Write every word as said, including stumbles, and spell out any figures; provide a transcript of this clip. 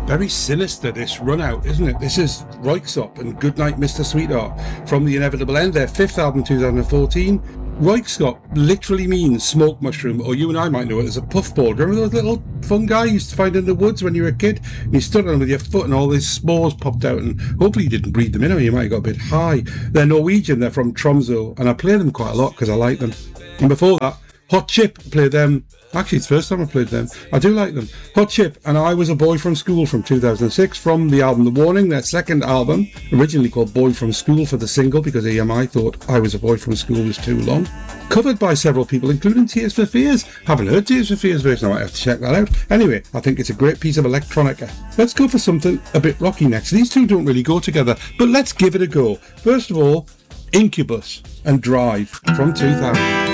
Very sinister, this run out, isn't it? This is Röyksopp and Goodnight Mister Sweetheart from The Inevitable End, their fifth album, two thousand fourteen. Röyksopp literally means smoke mushroom, or you and I might know it as a puffball. Do you remember those little fun guy you used to find in the woods when you were a kid? And you stood on them with your foot and all these spores popped out, and hopefully you didn't breathe them in, or you might have got a bit high. They're Norwegian, they're from Tromsø, and I play them quite a lot because I like them. And before that, Hot Chip, I played them. Actually, it's the first time I played them. I do like them. Hot Chip and I Was a Boy from School from two thousand six, from the album The Warning, their second album, originally called Boy from School for the single, because E M I thought I Was a Boy from School was too long. Covered by several people, including Tears for Fears. Haven't heard Tears for Fears version, I might have to check that out. Anyway, I think it's a great piece of electronica. Let's go for something a bit rocky next. These two don't really go together, but let's give it a go. First of all, Incubus and Drive from two thousand.